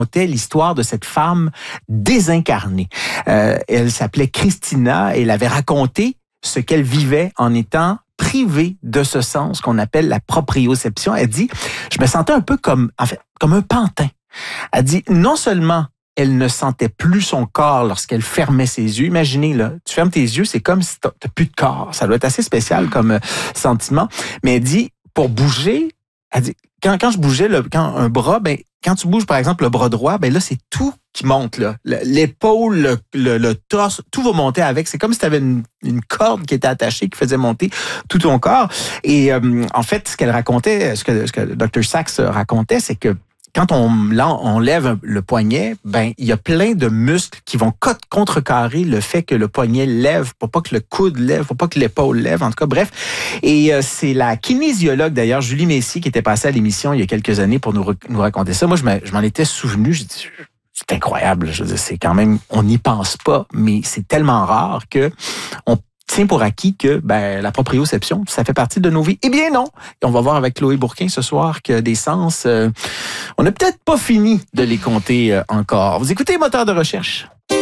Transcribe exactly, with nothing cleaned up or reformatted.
racontait l'histoire de cette femme désincarnée. Euh, elle s'appelait Christina et elle avait raconté ce qu'elle vivait en étant privée de ce sens qu'on appelle la proprioception. Elle dit, je me sentais un peu comme, en fait, comme un pantin. Elle dit, non seulement elle ne sentait plus son corps lorsqu'elle fermait ses yeux. Imaginez, là, tu fermes tes yeux, c'est comme si tu n'as plus de corps. Ça doit être assez spécial comme euh, sentiment. Mais elle dit, pour bouger, elle dit, quand, quand je bougeais le, quand un bras, ben, quand tu bouges, par exemple, le bras droit, ben là, c'est tout qui monte, là. L'épaule, le, le, le torse, tout va monter avec. C'est comme si tu avais une, une corde qui était attachée, qui faisait monter tout ton corps. Et euh, en fait, ce qu'elle racontait, ce que, ce que docteur Sachs racontait, c'est que quand on, là, on lève le poignet, ben il y a plein de muscles qui vont contrecarrer le fait que le poignet lève, pour pas que le coude lève, pour pas que l'épaule lève, en tout cas, bref. Et euh, c'est la kinésiologue, d'ailleurs, Julie Messier, qui était passée à l'émission il y a quelques années pour nous, nous raconter ça. Moi, je m'en étais souvenu, je dis, c'est incroyable, je veux dire, c'est quand même, on n'y pense pas, mais c'est tellement rare que on tient pour acquis que ben, la proprioception, ça fait partie de nos vies. Eh bien non! Et on va voir avec Chloé Bourquin ce soir que des sens, euh, on n'a peut-être pas fini de les compter euh, encore. Vous écoutez Moteur de recherche.